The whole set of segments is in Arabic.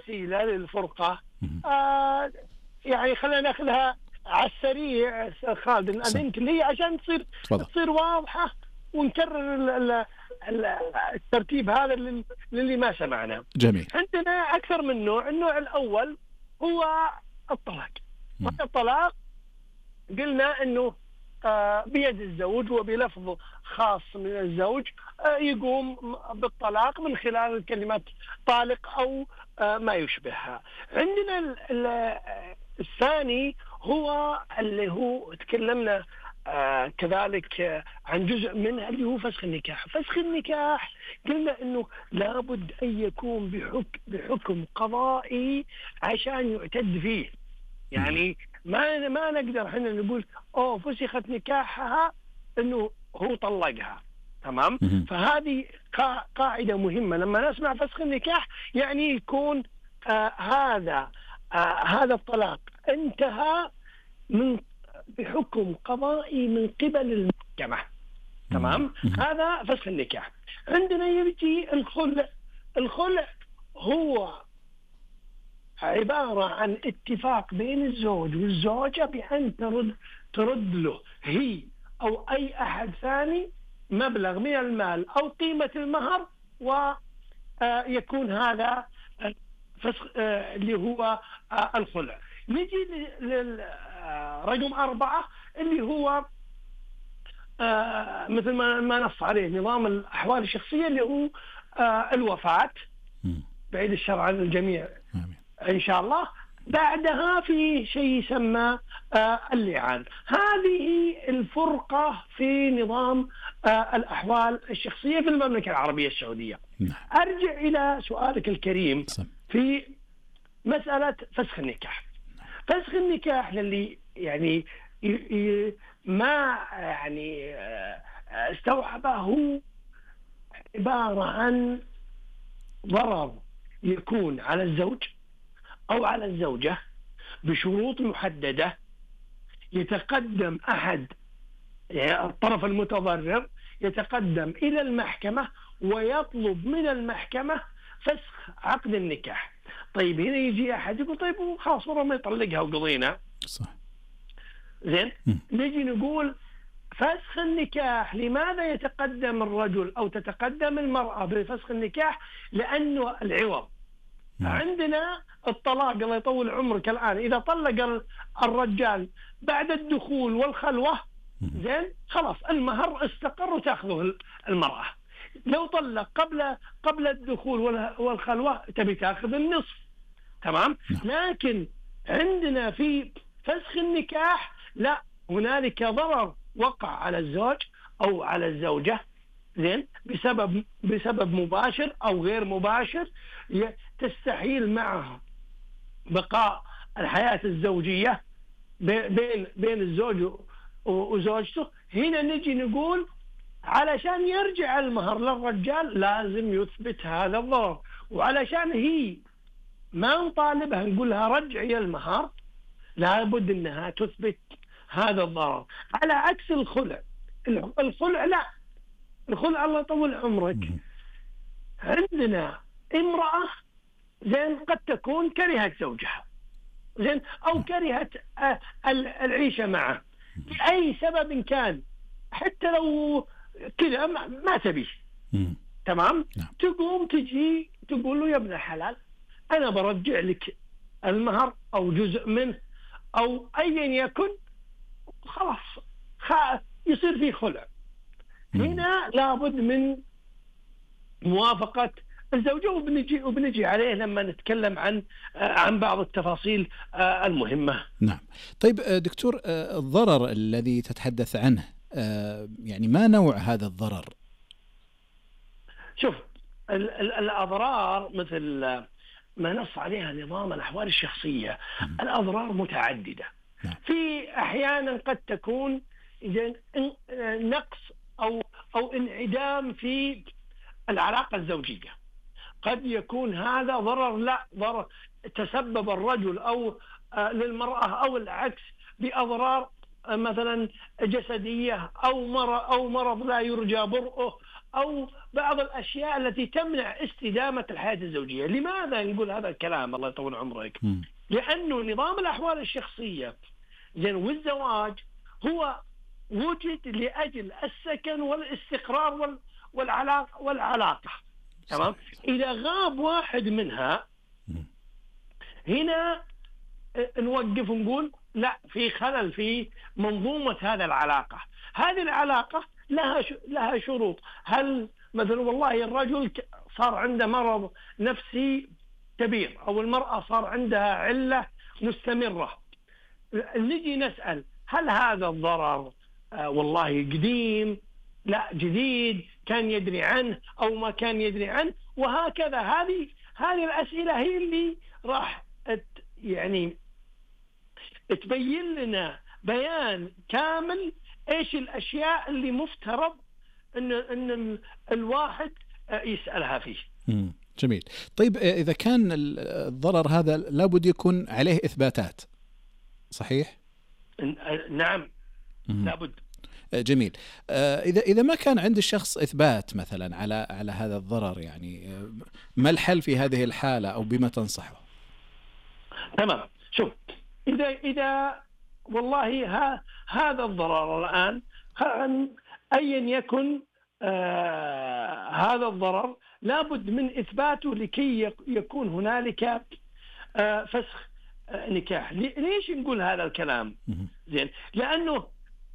وسيلة للفرقة. يعني خلينا ناخذها على السريع خالد أذنك لي عشان تصير واضحة، ونكرر الترتيب هذا للي ما سمعنا. جميل. عندنا أكثر من نوع. النوع الأول هو الطلاق. الطلاق قلنا أنه بيد الزوج وبلفظ خاص من الزوج يقوم بالطلاق من خلال الكلمات طالق أو ما يشبهها. عندنا الثاني هو اللي هو تكلمنا كذلك عن جزء منه اللي هو فسخ النكاح. فسخ النكاح قلنا أنه لابد أن يكون بحكم قضائي عشان يعتد فيه. يعني ما نقدر احنا نقول فسخت نكاحها انه هو طلقها. تمام. فهذه قاعدة مهمة. لما نسمع فسخ النكاح يعني يكون هذا الطلاق انتهى بحكم قضائي من قبل المحكمة. تمام. هذا فسخ النكاح. عندنا يجي الخلع. الخلع هو عبارة عن اتفاق بين الزوج والزوجة بأن ترد له هي أو أي أحد ثاني مبلغ من المال أو قيمة المهر، ويكون هذا فسخ اللي هو الخلع. نجي للرقم 4 اللي هو مثل ما نص عليه نظام الأحوال الشخصية اللي هو الوفاة، بعيد الشر عن الجميع إن شاء الله. بعدها في شيء يسمى اللعان. هذه الفرقة في نظام الأحوال الشخصية في المملكة العربية السعودية. أرجع إلى سؤالك الكريم في مسألة فسخ النكاح. فسخ النكاح للي يعني ما يعني استوعبه هو عبارة عن ضرر يكون على الزوج أو على الزوجة بشروط محددة. يتقدم أحد الطرف المتضرر يتقدم إلى المحكمة ويطلب من المحكمة فسخ عقد النكاح. طيب هنا يجي أحد يقول طيب خلاص مرة ما يطلقها وقضينا. صح. زين. نجي نقول فسخ النكاح لماذا يتقدم الرجل أو تتقدم المرأة بفسخ النكاح؟ لأنه العوض. عندنا الطلاق الله يطول عمرك الآن إذا طلق الرجال بعد الدخول والخلوة زين خلاص المهر استقر وتأخذه المرأة. لو طلق قبل الدخول والخلوة تبي تأخذ النصف. تمام. لكن عندنا في فسخ النكاح لا، هنالك ضرر وقع على الزوج أو على الزوجة زين بسبب مباشر أو غير مباشر تستحيل معه بقاء الحياة الزوجية بين الزوج وزوجته. هنا نجي نقول علشان يرجع المهر للرجال لازم يثبت هذا الضرر، وعلشان هي ما نطالبها نقول لها رجعي المهر لابد انها تثبت هذا الضرر. على عكس الخلع. الخلع لا، الخلع الله يطول عمرك عندنا امرأة زين قد تكون كرهت زوجها زين أو كرهت العيشة معه بأي سبب كان، حتى لو كذا ما تبيه. تمام. تقوم تجي تقول له يا ابن الحلال أنا برجع لك المهر أو جزء منه أو أيا يكن، خلاص يصير فيه خلع. هنا لابد من موافقة الزوجة، وبنجي عليه لما نتكلم عن بعض التفاصيل المهمة. نعم. طيب دكتور، الضرر الذي تتحدث عنه يعني ما نوع هذا الضرر؟ شوف الأضرار مثل ما نص عليها نظام الأحوال الشخصية الأضرار متعددة. في أحيانا قد تكون نقص أو انعدام في العلاقة الزوجية. قد يكون هذا ضرر، لا ضرر تسبب الرجل أو للمرأة أو العكس بأضرار مثلا جسدية أو مرض لا يرجى برؤه أو بعض الأشياء التي تمنع استدامة الحياة الزوجية. لماذا نقول هذا الكلام الله يطول عمرك؟ لأنه نظام الأحوال الشخصية والزواج هو وجد لأجل السكن والاستقرار والعلاقة. تمام. إذا غاب واحد منها هنا نوقف ونقول لا، في خلل في منظومة هذه العلاقة. هذه العلاقة لها شروط. هل مثلا والله الرجل صار عنده مرض نفسي كبير أو المرأة صار عندها علة مستمرة، نجي نسأل هل هذا الضرر والله قديم، لا جديد، كان يدري عنه أو ما كان يدري عنه، وهكذا. هذه الأسئلة هي اللي راح يعني تبين لنا بيان كامل ايش الاشياء اللي مفترض ان الواحد يسألها فيه. جميل. طيب اذا كان الضرر هذا لابد يكون عليه اثباتات، صحيح؟ نعم لابد. جميل. اذا ما كان عند الشخص اثبات مثلا على هذا الضرر، يعني ما الحل في هذه الحالة او بما تنصحه؟ تمام. شوف، إذا والله هذا الضرر الآن أيا يكن هذا الضرر لابد من إثباته لكي يكون هنالك فسخ نكاح. ليش نقول هذا الكلام؟ زين، لأنه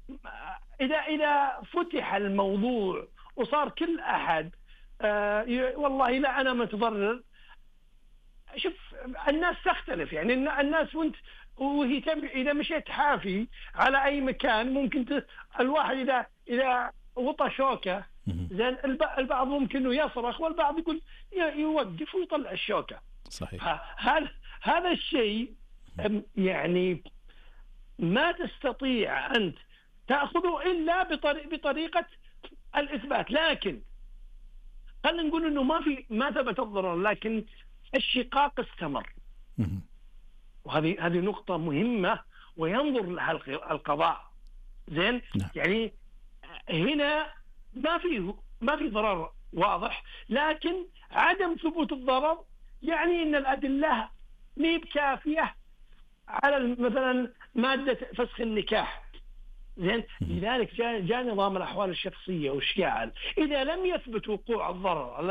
إذا فتح الموضوع وصار كل أحد والله لا أنا متضرر. شوف، الناس تختلف، يعني الناس وهي إذا مشيت حافي على أي مكان ممكن الواحد إذا وطى شوكة زين البعض ممكن إنه يصرخ والبعض يقول يوقف ويطلع الشوكة. صحيح. هذا الشيء يعني ما تستطيع أنت تأخذه إلا بطريقة الإثبات. لكن خلينا نقول إنه ما ثبت الضرر لكن الشقاق استمر، وهذه نقطة مهمة وينظر لها القضاء. زين. يعني هنا ما في ضرر واضح، لكن عدم ثبوت الضرر يعني ان الأدلة مي بكافية على مثلا مادة فسخ النكاح. زين. لذلك جاء نظام الأحوال الشخصية وش قال؟ إذا لم يثبت وقوع الضرر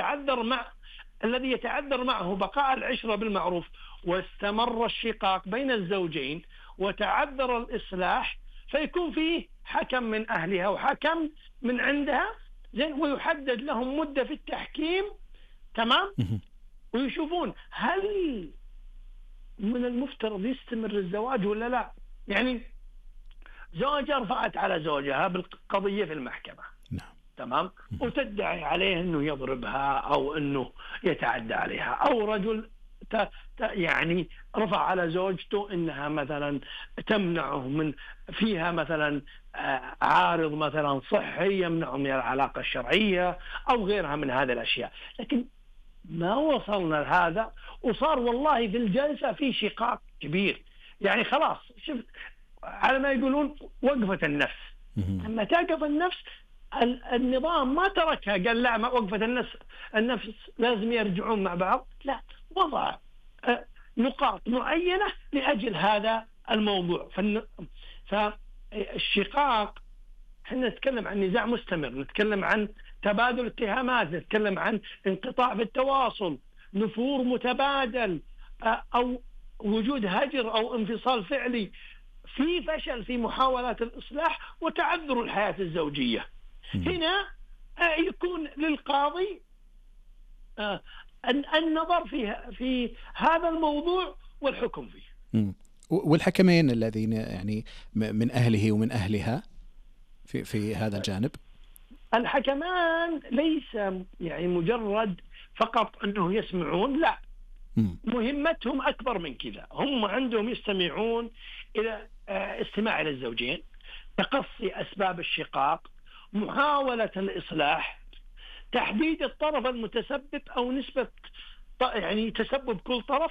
الذي يتعذر معه بقاء العشرة بالمعروف واستمر الشقاق بين الزوجين وتعذر الإصلاح، فيكون فيه حكم من أهلها وحكم من عندها. زين. ويحدد لهم مدة في التحكيم. تمام. ويشوفون هل من المفترض يستمر الزواج ولا لا. يعني زوجة رفعت على زوجها بالقضية في المحكمة. تمام. وتدعي عليه انه يضربها او انه يتعدى عليها، او رجل يعني رفع على زوجته انها مثلا تمنعه من فيها مثلا عارض مثلا صحي يمنعه من العلاقة الشرعية او غيرها من هذه الاشياء. لكن ما وصلنا لهذا، وصار والله في الجلسة في شقاق كبير. يعني خلاص، شوف على ما يقولون وقفت النفس. لما توقف النفس النظام ما تركها قال لا ما وقفت النفس لازم يرجعون مع بعض، لا، وضع نقاط معينة لأجل هذا الموضوع. فالشقاق احنا نتكلم عن نزاع مستمر، نتكلم عن تبادل اتهامات، نتكلم عن انقطاع في التواصل، نفور متبادل، أو وجود هجر أو انفصال فعلي، في فشل في محاولات الإصلاح وتعذر الحياة الزوجية. هنا يكون للقاضي النظر في هذا الموضوع والحكم فيه. والحكمين الذين يعني من أهله ومن أهلها في هذا الجانب. الحكمان ليس يعني مجرد فقط أنه يسمعون، لا، مهمتهم أكبر من كذا. هم عندهم يستمعون إلى استماع إلى الزوجين، تقصي أسباب الشقاق، محاولة الإصلاح، تحديد الطرف المتسبب أو نسبة يعني تسبب كل طرف،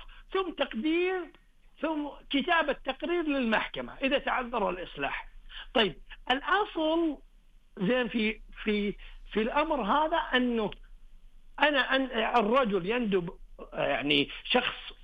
ثم كتابة تقرير للمحكمة إذا تعذر الإصلاح. طيب الأصل زين في في الأمر هذا أنه الرجل يندب يعني شخص